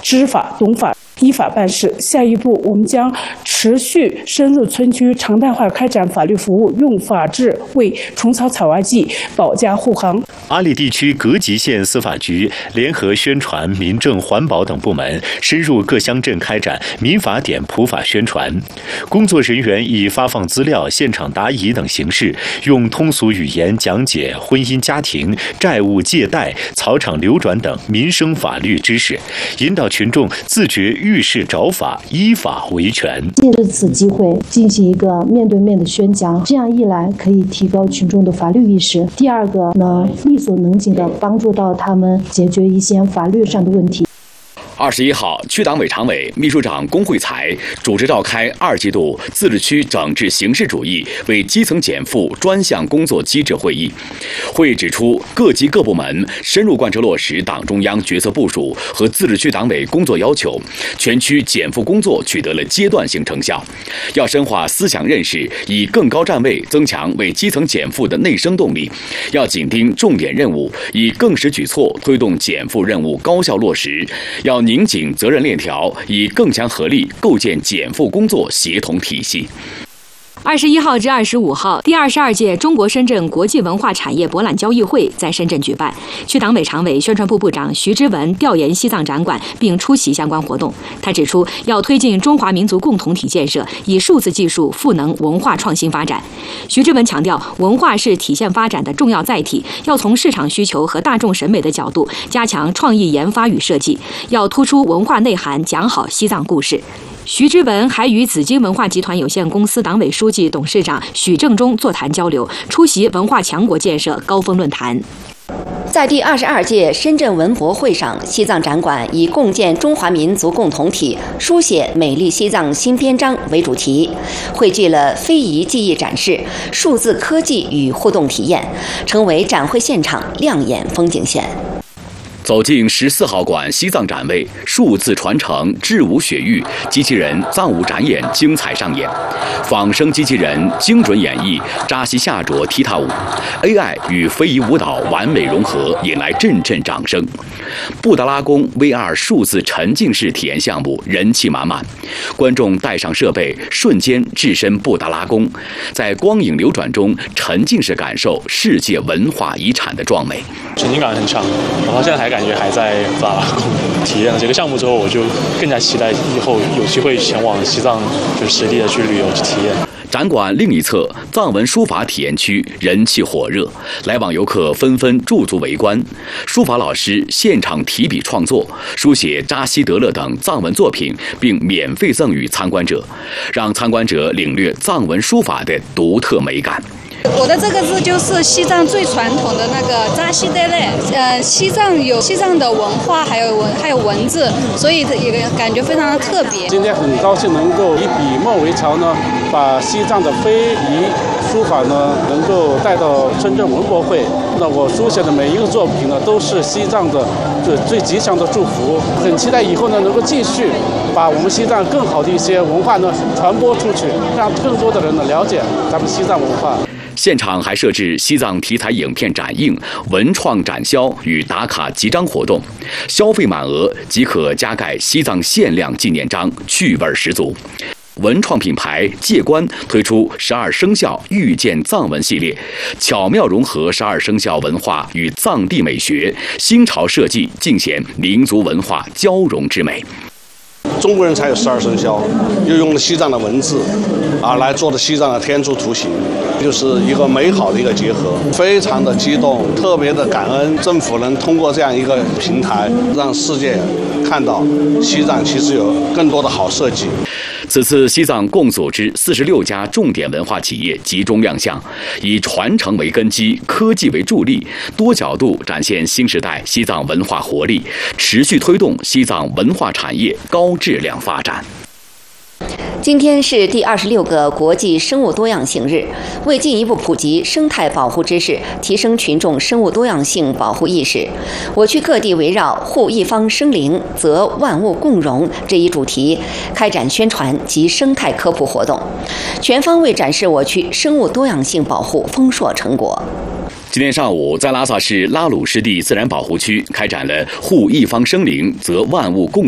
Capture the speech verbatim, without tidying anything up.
知法懂法，依法办事。下一步，我们将持续深入村区，常态化开展法律服务，用法治为虫草草娃季保驾护航。 阿里地区格吉县司法局联合宣传、民政、环保等部门，深入各乡镇开展民法典普法宣传。工作人员以发放资料、现场答疑等形式，用通俗语言讲解婚姻家庭、债务借贷、草场流转等民生法律知识，引导群众自觉遇事找法，依法维权。 借着此机会进行一个面对面的宣讲，这样一来可以提高群众的法律意识。第二个呢，力所能及的帮助到他们解决一些法律上的问题。 二十一号，区党委常委、秘书长龚慧才主持召开二季度自治区整治形式主义为基层减负专项工作机制会议。会议指出，各级各部门深入贯彻落实党中央决策部署和自治区党委工作要求，全区减负工作取得了阶段性成效。要深化思想认识，以更高站位增强为基层减负的内生动力。要紧盯重点任务，以更实举措推动减负任务高效落实。要拧紧责任链条，以更强合力构建减负工作协同体系。 二十一号至二十五号，第二十二届中国深圳国际文化产业博览交易会在深圳举办。区党委常委、宣传部部长徐之文调研西藏展馆，并出席相关活动。他指出，要推进中华民族共同体建设，以数字技术赋能文化创新发展。徐之文强调，文化是体现发展的重要载体，要从市场需求和大众审美的角度加强创意研发与设计，要突出文化内涵，讲好西藏故事。徐之文还与紫金文化集团有限公司党委书记、董事长许正中座谈交流，出席文化强国建设高峰论坛。 在第二十二届深圳文博会上，西藏展馆以共建中华民族共同体、书写美丽西藏新篇章为主题，汇聚了非遗技艺展示、数字科技与互动体验，成为展会现场亮眼风景线。 走进十四号馆西藏展位，数字传承、智舞雪域、机器人藏舞展演精彩上演，仿生机器人精准演绎扎西夏卓踢踏舞 ，A I 与非遗舞蹈完美融合，引来阵阵掌声。布达拉宫 V R 数字沉浸式体验项目人气满满，观众带上设备，瞬间置身布达拉宫，在光影流转中沉浸式感受世界文化遗产的壮美， 沉浸感很强。然后现在还感觉还在布达拉宫体验了这个项目之后，我就更加期待以后有机会前往西藏，就实地的去旅游去体验。 展馆另一侧藏文书法体验区人气火热，来往游客纷纷驻足围观。书法老师现场提笔创作，书写扎西德勒等藏文作品，并免费赠予参观者，让参观者领略藏文书法的独特美感。 我的这个字就是西藏最传统的那个扎西德勒，呃，西藏有西藏的文化，还有文还有文字，所以也感觉非常的特别。 今天很高兴能够以笔墨为桥呢，把西藏的非遗书法呢能够带到深圳文博会。那我书写的每一个作品呢，都是西藏的最最吉祥的祝福。很期待以后呢能够继续把我们西藏更好的一些文化呢传播出去，让更多的人呢了解咱们西藏文化。 现场还设置西藏题材影片展映、文创展销与打卡集章活动，消费满额即可加盖西藏限量纪念章，趣味十足。文创品牌界观推出十二生肖遇见藏文系列，巧妙融合十二生肖文化与藏地美学，新潮设计尽显民族文化交融之美。 中国人才有十二生肖，又用了西藏的文字啊来做的西藏的天竺图形，就是一个美好的一个结合，非常的激动，特别的感恩政府能通过这样一个平台，让世界看到西藏其实有更多的好设计。 此次西藏共组织四十六家重点文化企业集中亮相，以传承为根基，科技为助力，多角度展现新时代西藏文化活力，持续推动西藏文化产业高质量发展。 今天是第二十六个国际生物多样性日，为进一步普及生态保护知识，提升群众生物多样性保护意识，我区各地围绕护一方生灵，则万物共荣这一主题，开展宣传及生态科普活动，全方位展示我区生物多样性保护丰硕成果。 今天上午，在拉萨市拉鲁湿地自然保护区开展了护一方生灵，则万物共